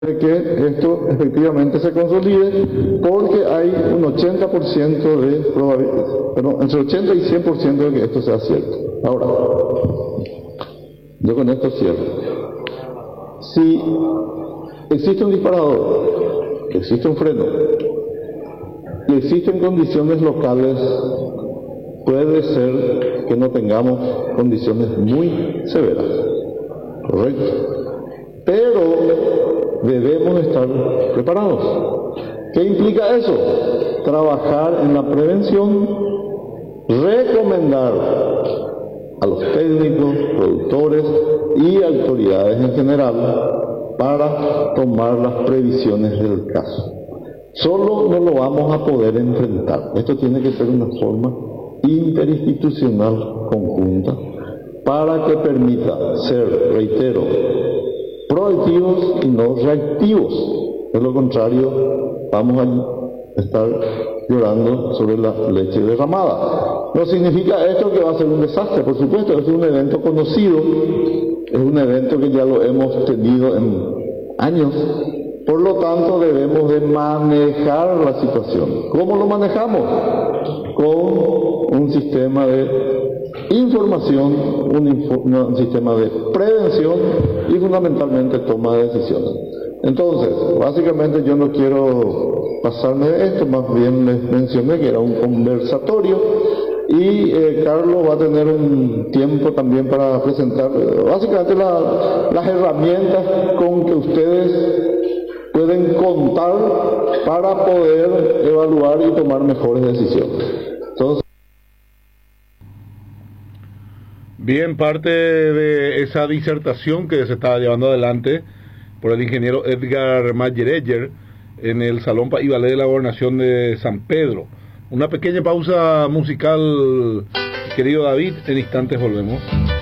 de que esto efectivamente se consolide, porque hay un 80% de probabilidad, perdón, entre 80 y 100% de que esto sea cierto. Ahora, yo con esto cierro. Si existe un disparador, existe un freno, y existen condiciones locales, puede ser que no tengamos condiciones muy severas, ¿correcto? Pero debemos estar preparados. ¿Qué implica eso? Trabajar en la prevención, recomendar a los técnicos, productores y autoridades en general para tomar las previsiones del caso. Solo no lo vamos a poder enfrentar. Esto tiene que ser una forma interinstitucional conjunta para que permita ser, reitero, proactivos y no reactivos. De lo contrario, vamos a estar llorando sobre la leche derramada. No significa esto que va a ser un desastre, por supuesto, es un evento conocido, es un evento que ya lo hemos tenido en años, por lo tanto debemos de manejar la situación. ¿Cómo lo manejamos? Con un sistema de información, un sistema de prevención y fundamentalmente toma de decisiones. Entonces, básicamente yo no quiero pasarme de esto, más bien les mencioné que era un conversatorio y Carlos va a tener un tiempo también para presentar básicamente las herramientas con que ustedes pueden contar para poder evaluar y tomar mejores decisiones. Entonces, bien, parte de esa disertación que se estaba llevando adelante por el ingeniero Edgar Mayereyer en el Salón País Ballet de la Gobernación de San Pedro. Una pequeña pausa musical, querido David, en instantes volvemos.